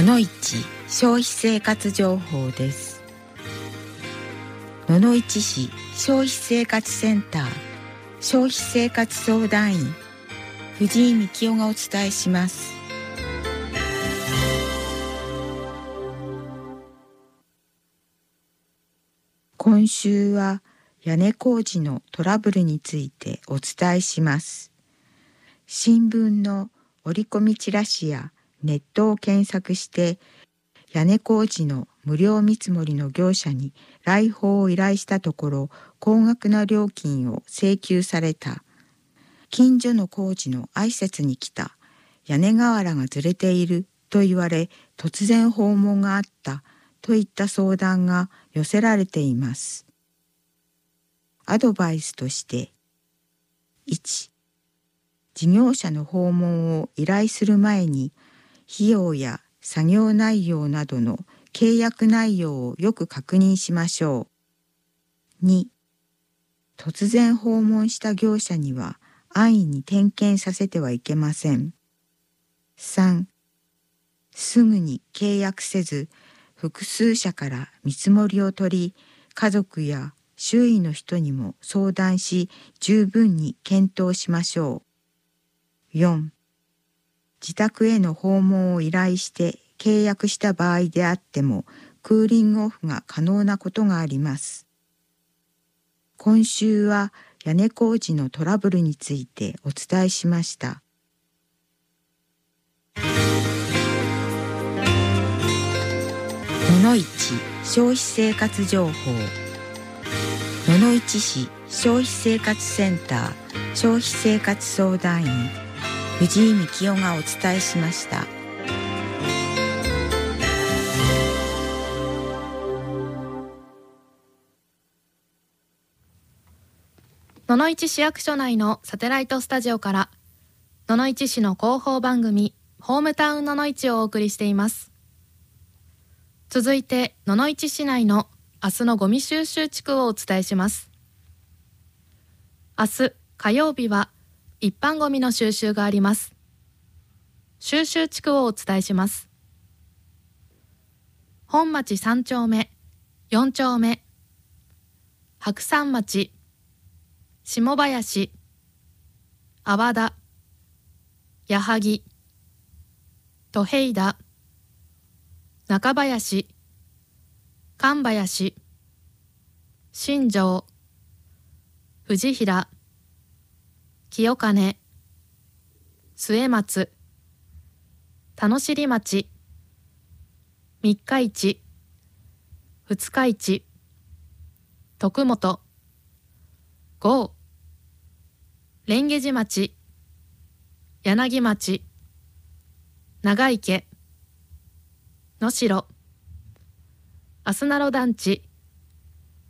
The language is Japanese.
の市消費生活情報です。野々市市消費生活センター消費生活相談員藤井幹夫がお伝えします。今週は屋根工事のトラブルについてお伝えします。新聞の折り込みチラシやネットを検索して屋根工事の無料見積もりの業者に来訪を依頼したところ高額な料金を請求された。近所の工事の挨拶に来た。屋根瓦がずれていると言われ突然訪問があったといった相談が寄せられています。アドバイスとして1、事業者の訪問を依頼する前に費用や作業内容などの契約内容をよく確認しましょう。2、突然訪問した業者には安易に点検させてはいけません。3、すぐに契約せず、複数社から見積もりを取り、家族や周囲の人にも相談し、十分に検討しましょう。4、自宅への訪問を依頼して契約した場合であっても、クーリングオフが可能なことがあります。今週は屋根工事のトラブルについてお伝えしました。野々市消費生活情報。野々市市消費生活センター消費生活相談員藤井幹夫がお伝えしました。 野々市市役所内のサテライトスタジオから野々市市の広報番組ホームタウン野々市をお送りしています。続いて野々市市内の明日のゴミ収集地区をお伝えします。明日火曜日は一般ゴミの収集があります。収集地区をお伝えします。本町3丁目、4丁目、白山町、下林、阿波田、矢作、戸平田、中林、神林、新庄、藤平、清金、末松、田野尻町、三日市、二日市、徳本、郷、蓮華寺町、柳町、長池、能代、あすなろ団地、